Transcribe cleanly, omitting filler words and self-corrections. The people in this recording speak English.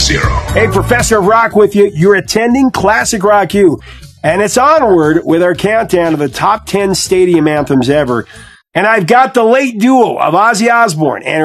Hey, Professor of Rock with you. You're attending Classic Rock U, and it's onward with our countdown of the top 10 stadium anthems ever. And I've got the late duo of Ozzy Osbourne and